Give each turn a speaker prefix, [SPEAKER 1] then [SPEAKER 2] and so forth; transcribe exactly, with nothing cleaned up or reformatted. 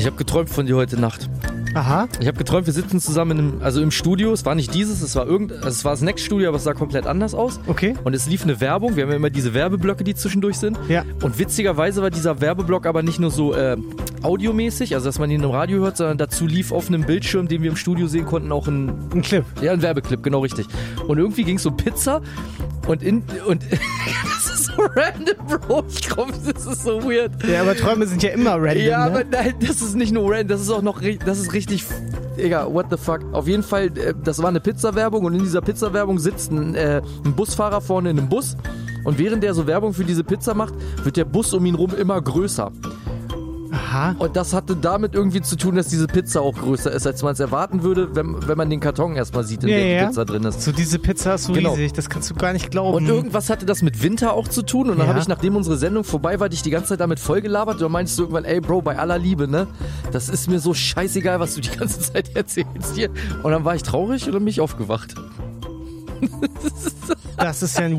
[SPEAKER 1] Ich habe geträumt von dir heute Nacht.
[SPEAKER 2] Aha.
[SPEAKER 1] Ich habe geträumt, wir sitzen zusammen im, also im Studio. Es war nicht dieses, es war irgend, also es war das Next Studio, aber es sah komplett anders aus.
[SPEAKER 2] Okay.
[SPEAKER 1] Und es lief eine Werbung. Wir haben ja immer diese Werbeblöcke, die zwischendurch sind.
[SPEAKER 2] Ja.
[SPEAKER 1] Und witzigerweise war dieser Werbeblock aber nicht nur so äh, audiomäßig, also dass man ihn im Radio hört, sondern dazu lief auf einem Bildschirm, den wir im Studio sehen konnten, auch ein,
[SPEAKER 2] Ein Clip.
[SPEAKER 1] Ja, ein Werbeclip, genau richtig. Und irgendwie ging es um Pizza und in und das ist so random, Bro. Ich glaube, das ist so weird.
[SPEAKER 2] Ja, aber Träume sind ja immer random,
[SPEAKER 1] Ja,
[SPEAKER 2] ne?
[SPEAKER 1] aber nein, das ist nicht nur random, das ist auch noch ri- das ist richtig, egal, what the fuck. Auf jeden Fall, äh, das war eine Pizza-Werbung und in dieser Pizza-Werbung sitzt ein, äh, ein Busfahrer vorne in einem Bus und während der so Werbung für diese Pizza macht, wird der Bus um ihn rum immer größer.
[SPEAKER 2] Aha.
[SPEAKER 1] Und das hatte damit irgendwie zu tun, dass diese Pizza auch größer ist, als man es erwarten würde, wenn, wenn man den Karton erstmal sieht, in
[SPEAKER 2] Ja,
[SPEAKER 1] dem die
[SPEAKER 2] ja.
[SPEAKER 1] Pizza drin ist.
[SPEAKER 2] So, diese Pizza ist so
[SPEAKER 1] Genau.
[SPEAKER 2] riesig, das kannst du gar nicht glauben.
[SPEAKER 1] Und irgendwas hatte das mit Winter auch zu tun. Und dann
[SPEAKER 2] Ja.
[SPEAKER 1] habe ich, nachdem unsere Sendung vorbei war, dich die ganze Zeit damit vollgelabert. Und dann meinst du irgendwann, ey Bro, bei aller Liebe, ne? Das ist mir so scheißegal, was du die ganze Zeit erzählst hier. Und dann war ich traurig und dann bin ich aufgewacht.
[SPEAKER 2] Das ist ja ein